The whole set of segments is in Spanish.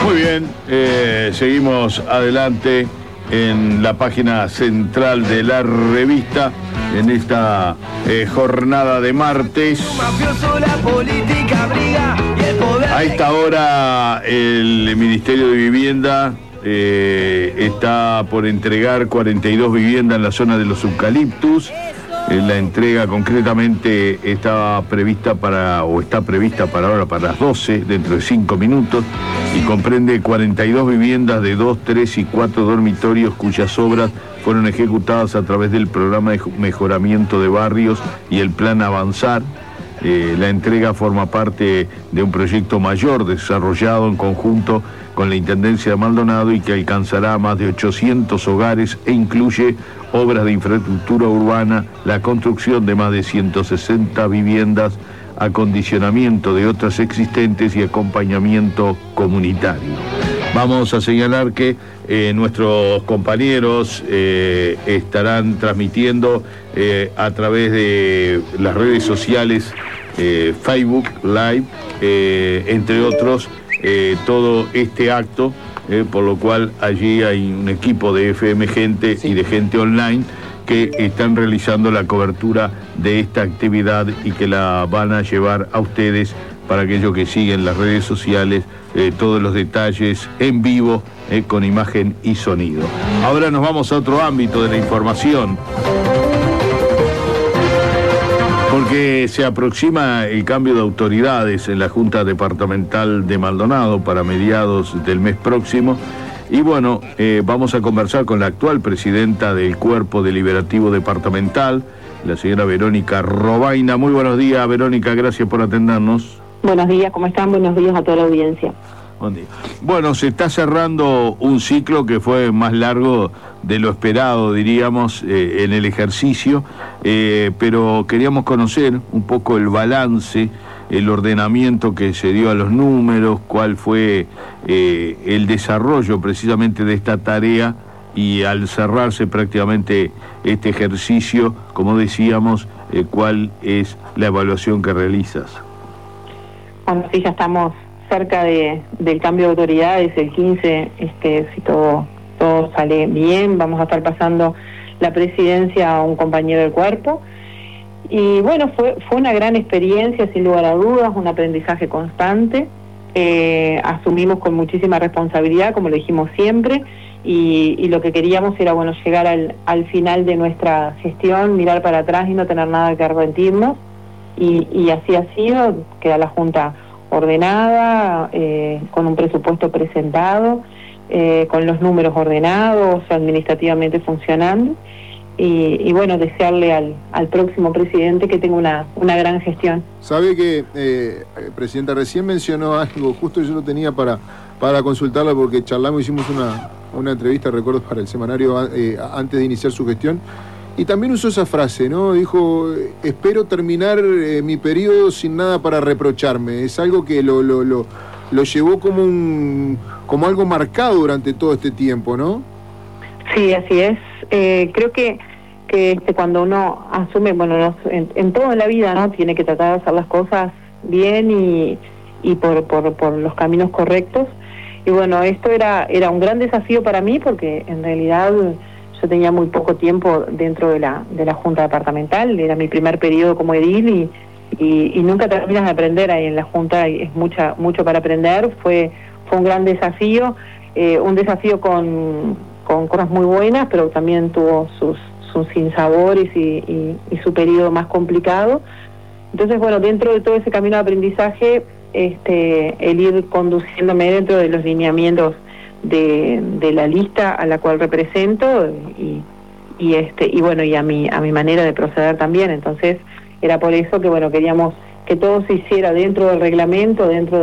Muy bien, seguimos adelante en la página central de la revista en esta jornada de martes. A esta hora el Ministerio de Vivienda está por entregar 42 viviendas en la zona de los eucaliptus. La entrega concretamente está prevista para ahora, para las 12, dentro de 5 minutos, y comprende 42 viviendas de 2, 3 y 4 dormitorios cuyas obras fueron ejecutadas a través del programa de mejoramiento de barrios y el plan Avanzar. La entrega forma parte de un proyecto mayor desarrollado en conjunto con la Intendencia de Maldonado y que alcanzará a más de 800 hogares e incluye obras de infraestructura urbana, la construcción de más de 160 viviendas, acondicionamiento de otras existentes y acompañamiento comunitario. Vamos a señalar que nuestros compañeros estarán transmitiendo a través de las redes sociales, Facebook Live, entre otros, todo este acto, por lo cual allí hay un equipo de FM Gente y de Gente Online que están realizando la cobertura de esta actividad y que la van a llevar a ustedes para aquellos que siguen las redes sociales, todos los detalles en vivo, con imagen y sonido. Ahora nos vamos a otro ámbito de la información, porque se aproxima el cambio de autoridades en la Junta Departamental de Maldonado para mediados del mes próximo. Y bueno, vamos a conversar con la actual presidenta del Cuerpo Deliberativo Departamental, la señora Verónica Robaina. Muy buenos días, Verónica, gracias por atendernos. Buenos días, ¿cómo están? Buenos días a toda la audiencia. Buen día. Bueno, se está cerrando un ciclo que fue más largo de lo esperado, diríamos, en el ejercicio, pero queríamos conocer un poco el balance, el ordenamiento que se dio a los números, cuál fue el desarrollo precisamente de esta tarea, y al cerrarse prácticamente este ejercicio, como decíamos, cuál es la evaluación que realizas. Bueno, sí, ya estamos cerca del cambio de autoridades, el 15, si todo sale bien, vamos a estar pasando la presidencia a un compañero del cuerpo. Y bueno, fue una gran experiencia, sin lugar a dudas, un aprendizaje constante. Asumimos con muchísima responsabilidad, como lo dijimos siempre, y lo que queríamos era, bueno, llegar al final de nuestra gestión, mirar para atrás y no tener nada que arrepentirnos. Y así ha sido, queda la Junta ordenada, con un presupuesto presentado, con los números ordenados, administrativamente funcionando, y bueno, desearle al próximo presidente que tenga una gran gestión. Sabe que, Presidenta, recién mencionó algo, justo yo lo tenía para consultarla porque charlamos, hicimos una entrevista, recuerdo, para el semanario antes de iniciar su gestión. Y también usó esa frase, ¿no? Dijo, espero terminar mi periodo sin nada para reprocharme. Es algo que lo llevó como algo marcado durante todo este tiempo, ¿no? Sí, así es. Creo que cuando uno asume, bueno, en toda la vida, ¿no? Tiene que tratar de hacer las cosas bien y por los caminos correctos. Y bueno, esto era un gran desafío para mí porque en realidad yo tenía muy poco tiempo dentro de la Junta Departamental, era mi primer periodo como edil y nunca terminas de aprender ahí en la Junta, y es mucho para aprender. Fue un gran desafío, un desafío con cosas muy buenas, pero también tuvo sus sinsabores y su periodo más complicado. Entonces, bueno, dentro de todo ese camino de aprendizaje, el ir conduciéndome dentro de los lineamientos de la lista a la cual represento y bueno, y a mi manera de proceder también. Entonces era por eso que bueno, queríamos que todo se hiciera dentro del reglamento, dentro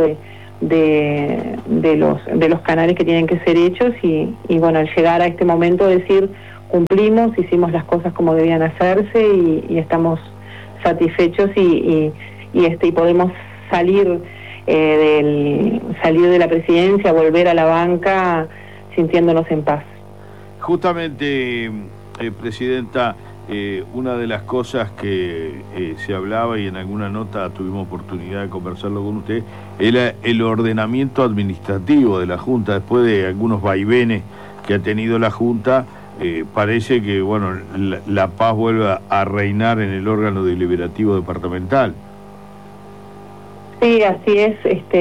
de los canales que tienen que ser hechos, y bueno, al llegar a este momento decir cumplimos, hicimos las cosas como debían hacerse y estamos satisfechos y podemos salir de la presidencia, volver a la banca sintiéndonos en paz. Justamente, Presidenta, una de las cosas que se hablaba y en alguna nota tuvimos oportunidad de conversarlo con usted, era el ordenamiento administrativo de la Junta. Después de algunos vaivenes que ha tenido la Junta, parece que bueno, la paz vuelve a reinar en el órgano deliberativo departamental. Sí, así es.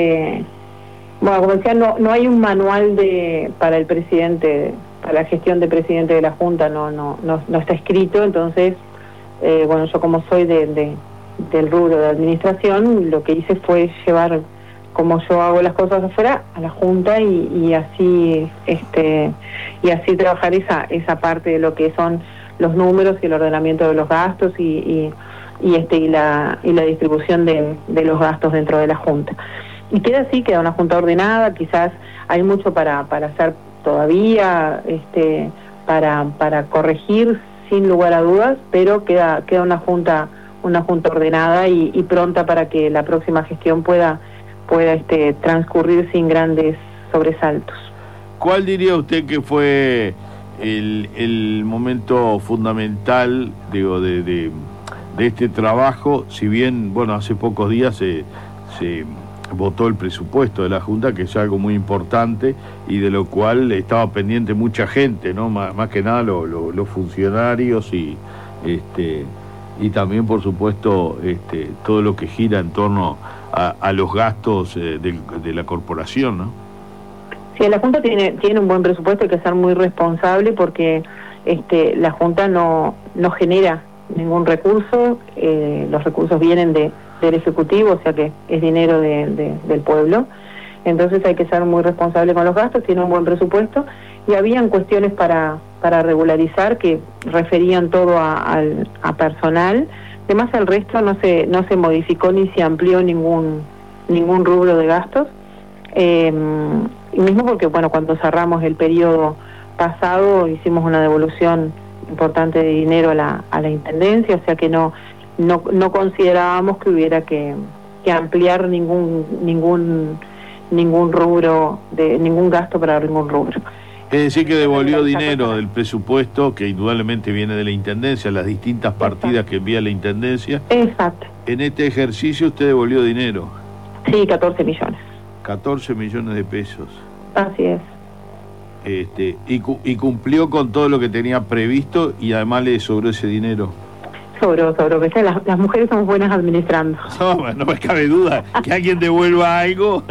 Bueno, como decía, no hay un manual para el presidente, para la gestión de presidente de la Junta, no está escrito. Entonces, bueno, yo como soy del rubro de administración, lo que hice fue llevar, como yo hago las cosas afuera, a la Junta y así trabajar esa parte de lo que son los números y el ordenamiento de los gastos y la distribución de los gastos dentro de la Junta. Y queda una Junta ordenada. Quizás hay mucho para hacer todavía, para corregir sin lugar a dudas, pero queda una junta ordenada y pronta para que la próxima gestión pueda transcurrir sin grandes sobresaltos. ¿Cuál diría usted que fue el momento fundamental, digo, de este trabajo? Si bien, bueno, hace pocos días se votó el presupuesto de la Junta, que es algo muy importante y de lo cual estaba pendiente mucha gente, ¿no? Más que nada los funcionarios y también, por supuesto, todo lo que gira en torno a los gastos de la corporación, ¿no? Sí, la Junta tiene un buen presupuesto, hay que ser muy responsable porque la Junta no genera ningún recurso, los recursos vienen del Ejecutivo, o sea que es dinero del pueblo. Entonces hay que ser muy responsable con los gastos, tiene un buen presupuesto y habían cuestiones para regularizar que referían todo a personal. Además, el resto no se modificó ni se amplió ningún rubro de gastos. Y mismo porque, bueno, cuando cerramos el periodo pasado hicimos una devolución importante de dinero a la Intendencia, o sea que no considerábamos que hubiera que ampliar ningún rubro, ningún gasto para ningún rubro. Es decir, que devolvió dinero del presupuesto que indudablemente viene de la Intendencia, las distintas partidas que envía la Intendencia. Exacto. En este ejercicio usted devolvió dinero. Sí, 14 millones. 14 millones de pesos. Así es. Y cumplió con todo lo que tenía previsto y además le sobró ese dinero. Sobró, que las mujeres somos buenas administrando. No me cabe duda que alguien devuelva algo.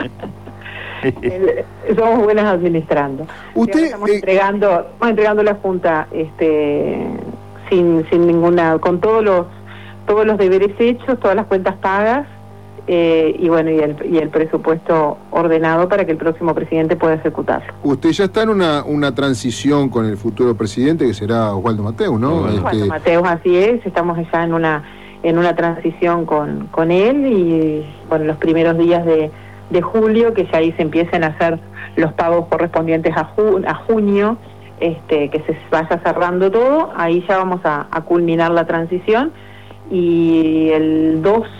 Somos buenas administrando. Usted estamos entregando la Junta sin ninguna, con todos los deberes hechos, todas las cuentas pagas, y bueno, y el presupuesto ordenado para que el próximo presidente pueda ejecutarlo. Usted ya está en una transición con el futuro presidente, que será Osvaldo Mateus, ¿no? Osvaldo Mateus, así es, estamos ya en una transición con él y bueno, los primeros días de julio, que ya ahí se empiecen a hacer los pagos correspondientes a junio, que se vaya cerrando todo, ahí ya vamos a culminar la transición y el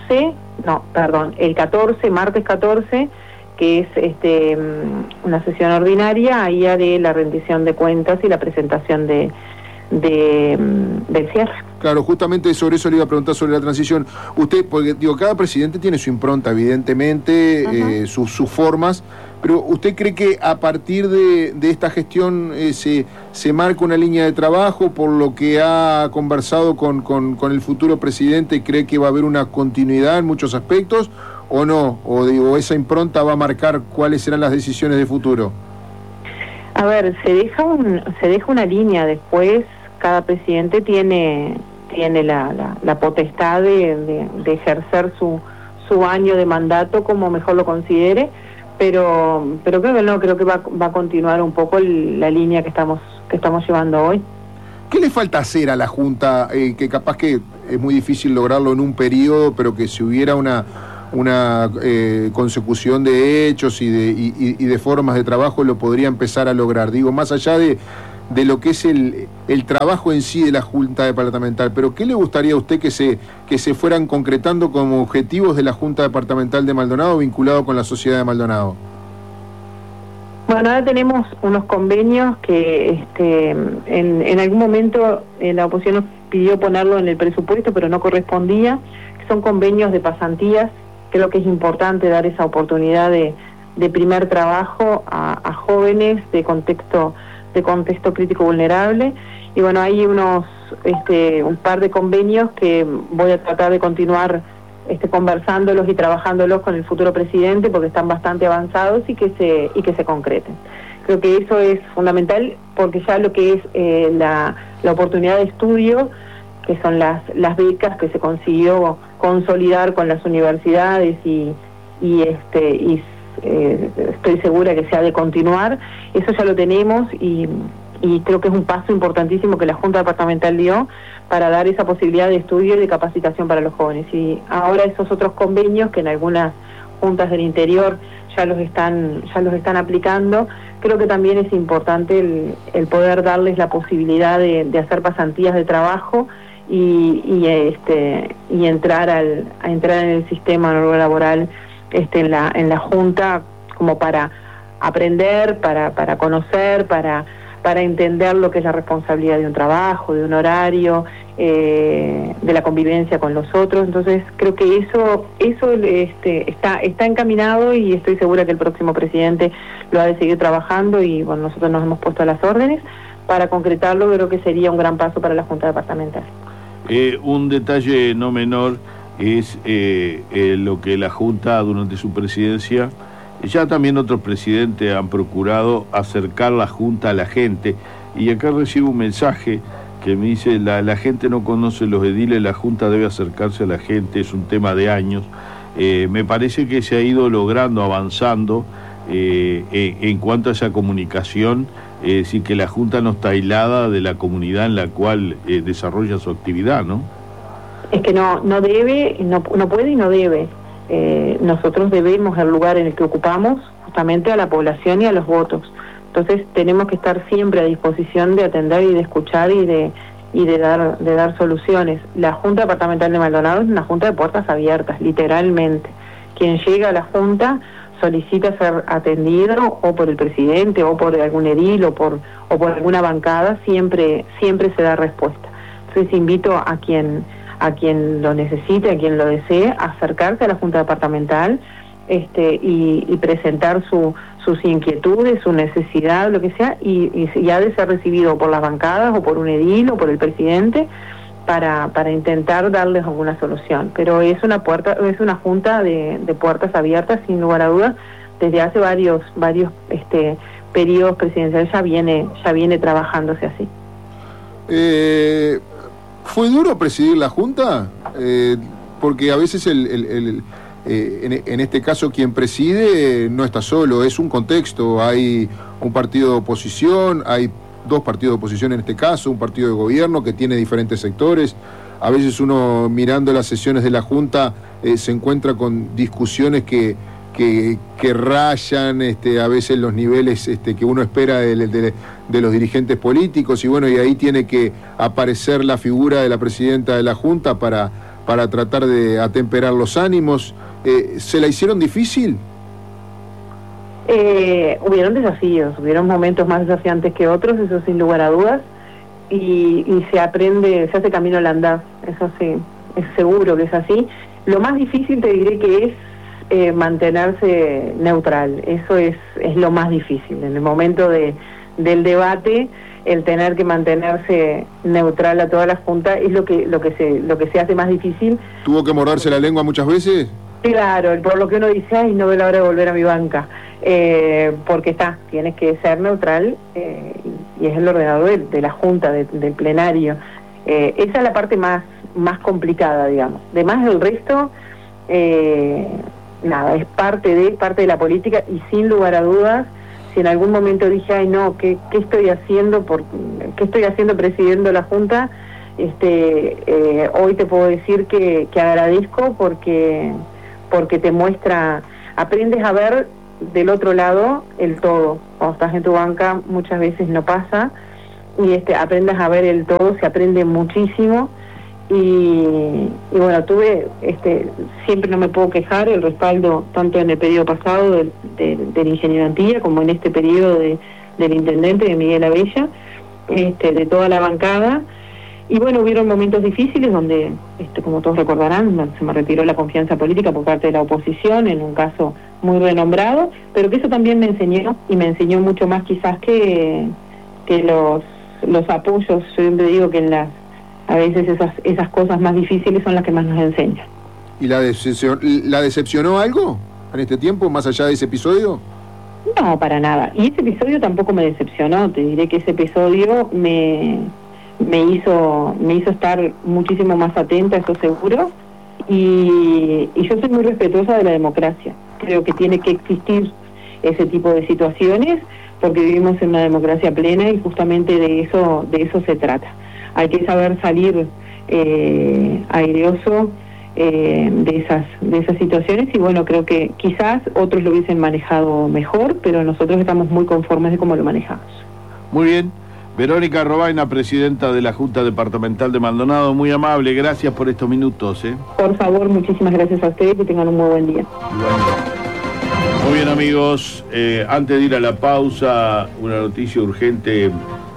14, martes 14, que es una sesión ordinaria, ahí haré la rendición de cuentas y la presentación del cierre. Claro, justamente sobre eso le iba a preguntar, sobre la transición. Usted, porque digo, cada presidente tiene su impronta, evidentemente, sus formas, pero ¿usted cree que a partir de esta gestión se marca una línea de trabajo por lo que ha conversado con el futuro presidente? ¿Cree que va a haber una continuidad en muchos aspectos o no? O digo, esa impronta va a marcar cuáles serán las decisiones de futuro. A ver, se deja una línea. Después cada presidente tiene la potestad de ejercer su año de mandato como mejor lo considere, pero creo que va a continuar un poco la línea que estamos llevando hoy. ¿Qué le falta hacer a la Junta, que capaz que es muy difícil lograrlo en un periodo, pero que si hubiera una consecución de hechos y de formas de trabajo lo podría empezar a lograr? Digo, más allá de lo que es el trabajo en sí de la Junta Departamental, pero ¿qué le gustaría a usted que se fueran concretando como objetivos de la Junta Departamental de Maldonado vinculado con la sociedad de Maldonado? Bueno, ahora tenemos unos convenios que en algún momento la oposición nos pidió ponerlo en el presupuesto, pero no correspondía, que son convenios de pasantías. Creo que es importante dar esa oportunidad de primer trabajo a jóvenes de contexto crítico vulnerable. Y bueno, hay un par de convenios que voy a tratar de continuar conversándolos y trabajándolos con el futuro presidente, porque están bastante avanzados y que se concreten. Creo que eso es fundamental, porque ya lo que es la oportunidad de estudio, que son las becas que se consiguió consolidar con las universidades y estoy segura que se ha de continuar, eso ya lo tenemos y creo que es un paso importantísimo que la Junta Departamental dio para dar esa posibilidad de estudio y de capacitación para los jóvenes. Y ahora esos otros convenios que en algunas juntas del interior ya los están aplicando, creo que también es importante el poder darles la posibilidad de hacer pasantías de trabajo y entrar en el sistema laboral en la Junta, como para aprender, para conocer, para entender lo que es la responsabilidad de un trabajo, de un horario, de la convivencia con los otros. Entonces creo que eso está encaminado, y estoy segura que el próximo presidente lo ha de seguir trabajando, y bueno, nosotros nos hemos puesto a las órdenes para concretarlo. Creo que sería un gran paso para la Junta Departamental. Un detalle no menor es lo que la Junta durante su presidencia, ya también otros presidentes han procurado acercar la Junta a la gente, y acá recibo un mensaje que me dice: la gente no conoce los ediles, la Junta debe acercarse a la gente, es un tema de años. Me parece que se ha ido logrando, avanzando en cuanto a esa comunicación, sí, que la Junta no está aislada de la comunidad en la cual desarrolla su actividad, ¿no? Es que no debe, no puede y no debe. Nosotros debemos el lugar en el que ocupamos justamente a la población y a los votos. Entonces tenemos que estar siempre a disposición de atender y de escuchar y de dar soluciones. La Junta Departamental de Maldonado es una junta de puertas abiertas, literalmente. Quien llega a la Junta solicita ser atendido o por el presidente o por algún edil o por alguna bancada, siempre se da respuesta. Entonces invito a quien lo necesite, a quien lo desee, acercarse a la Junta Departamental y presentar sus inquietudes, su necesidad, lo que sea, y ha de ser recibido por las bancadas o por un edil o por el presidente para intentar darles alguna solución. Pero es una junta de puertas abiertas, sin lugar a dudas. Desde hace varios periodos presidenciales ya viene trabajándose así. ¿Fue duro presidir la Junta? Porque a veces en este caso quien preside no está solo, es un contexto. Hay un partido de oposición, hay dos partidos de oposición en este caso, un partido de gobierno que tiene diferentes sectores. A veces uno, mirando las sesiones de la Junta, se encuentra con discusiones que rayan a veces los niveles que uno espera de los dirigentes políticos, y bueno, y ahí tiene que aparecer la figura de la presidenta de la Junta para tratar de atemperar los ánimos. ¿Se la hicieron difícil? Hubieron desafíos, hubieron momentos más desafiantes que otros, eso sin lugar a dudas, y se aprende, se hace camino al andar, eso sí, es seguro que es así. Lo más difícil te diré que es mantenerse neutral. Eso es lo más difícil en el momento del debate. El tener que mantenerse neutral a toda la Junta es lo que se hace más difícil. ¿Tuvo que morderse la lengua muchas veces? Claro, por lo que uno dice: ay, no veo la hora de volver a mi banca, porque tienes que ser neutral, y es el ordenador de la Junta, del plenario. Esa es la parte más complicada, digamos. Además, el resto nada, es parte de la política, y sin lugar a dudas, si en algún momento dije: ay, no, ¿qué estoy haciendo? ¿Qué estoy haciendo presidiendo la Junta? Hoy te puedo decir que agradezco, porque te muestra, aprendes a ver del otro lado el todo. Cuando estás en tu banca muchas veces no pasa, y aprendes a ver el todo, se aprende muchísimo. Y bueno, tuve, siempre no me puedo quejar, el respaldo tanto en el periodo pasado del ingeniero Antilla como en este periodo del intendente, de Miguel Abella, de toda la bancada, Y bueno, hubieron momentos difíciles donde, como todos recordarán, se me retiró la confianza política por parte de la oposición, en un caso muy renombrado, pero que eso también me enseñó, y me enseñó mucho más quizás que los apoyos. Yo siempre digo que a veces esas cosas más difíciles son las que más nos enseñan. ¿Y la decepcionó algo en este tiempo, más allá de ese episodio? No, para nada. Y ese episodio tampoco me decepcionó. Te diré que ese episodio me hizo estar muchísimo más atenta, eso seguro. Y yo soy muy respetuosa de la democracia. Creo que tiene que existir ese tipo de situaciones porque vivimos en una democracia plena y justamente de eso se trata. Hay que saber salir aireoso de esas situaciones, y bueno, creo que quizás otros lo hubiesen manejado mejor, pero nosotros estamos muy conformes de cómo lo manejamos. Muy bien. Verónica Robaina, presidenta de la Junta Departamental de Maldonado, muy amable, gracias por estos minutos. Por favor, muchísimas gracias a ustedes, que tengan un muy buen día. Muy bien, amigos, antes de ir a la pausa, una noticia urgente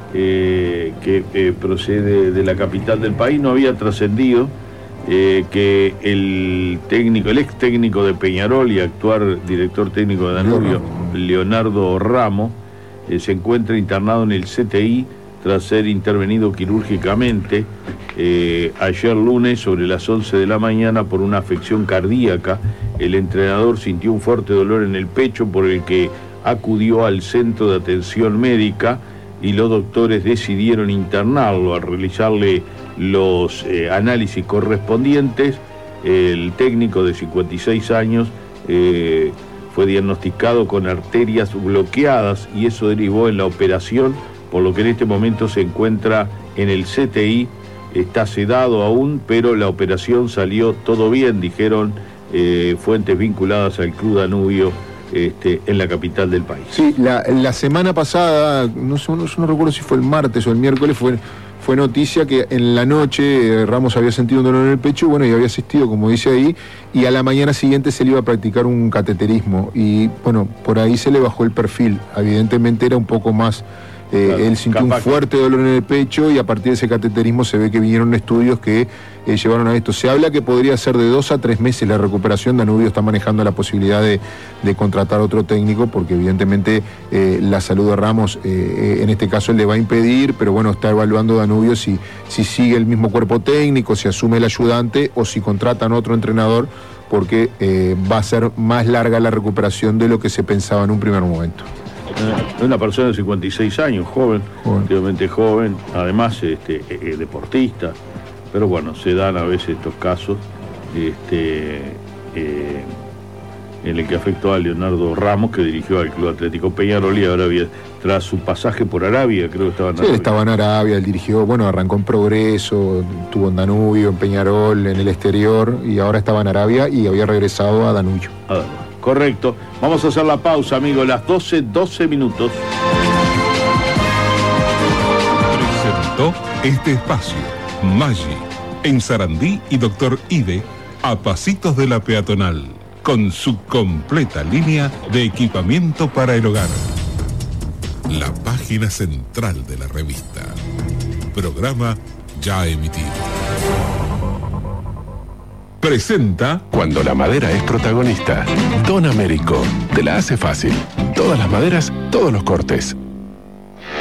que procede de la capital del país. No había trascendido que el ex técnico de Peñarol y actual director técnico de Danubio, Leonardo Ramos, se encuentra internado en el CTI tras ser intervenido quirúrgicamente ayer lunes sobre las 11 de la mañana por una afección cardíaca. El entrenador sintió un fuerte dolor en el pecho, por el que acudió al centro de atención médica y los doctores decidieron internarlo. Al realizarle los análisis correspondientes, el técnico de 56 años fue diagnosticado con arterias bloqueadas, y eso derivó en la operación, por lo que en este momento se encuentra en el CTI. Está sedado aún, pero la operación salió todo bien, dijeron fuentes vinculadas al Club Danubio en la capital del país. Sí, la semana pasada, no recuerdo si fue el martes o el miércoles, fue noticia que en la noche Ramos había sentido un dolor en el pecho, y había asistido, como dice ahí, y a la mañana siguiente se le iba a practicar un cateterismo, y bueno, por ahí se le bajó el perfil. Evidentemente era un poco más, claro, él sintió un fuerte dolor en el pecho, y a partir de ese cateterismo se ve que vinieron estudios que llevaron a esto. Se habla que podría ser de 2 a 3 meses la recuperación. Danubio está manejando la posibilidad de contratar otro técnico, porque evidentemente la salud de Ramos en este caso le va a impedir, pero bueno, está evaluando Danubio si sigue el mismo cuerpo técnico, si asume el ayudante o si contratan otro entrenador, porque va a ser más larga la recuperación de lo que se pensaba en un primer momento. Una persona de 56 años, joven, relativamente joven, además deportista, pero bueno, se dan a veces estos casos en el que afectó a Leonardo Ramos, que dirigió al Club Atlético Peñarol, y ahora tras su pasaje por Arabia, creo que estaba en Arabia. Sí, estaba en Arabia, él dirigió, arrancó en Progreso, estuvo en Danubio, en Peñarol, en el exterior, y ahora estaba en Arabia y había regresado a Danubio. Correcto. Vamos a hacer la pausa, amigos, las 12 minutos. Presentó este espacio Maggi, en Sarandí y Doctor Ide, a pasitos de la peatonal, con su completa línea de equipamiento para el hogar. La página central de la revista. Programa ya emitido. Presenta. Cuando la madera es protagonista, Don Américo te la hace fácil. Todas las maderas, todos los cortes.